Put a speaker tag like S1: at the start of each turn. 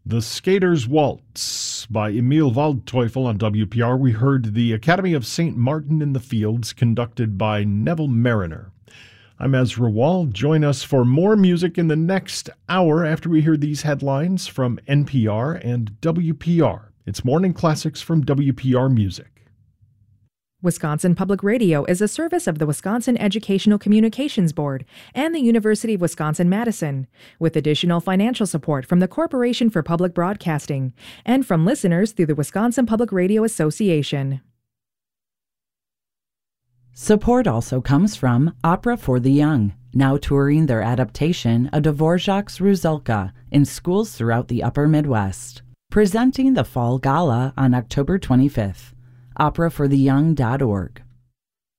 S1: The Skater's Waltz by Emil Waldteufel on WPR. We heard the Academy of St. Martin in the Fields, conducted by Neville Mariner. I'm Ezra Wall. Join us for more music in the next hour after we hear these headlines from NPR and WPR. It's Morning Classics from WPR Music.
S2: Wisconsin Public Radio is a service of the Wisconsin Educational Communications Board and the University of Wisconsin-Madison, with additional financial support from the Corporation for Public Broadcasting and from listeners through the Wisconsin Public Radio Association.
S3: Support also comes from Opera for the Young, now touring their adaptation of Dvorak's Rusalka in schools throughout the Upper Midwest. Presenting the Fall Gala on October 25th. operafortheyoung.org.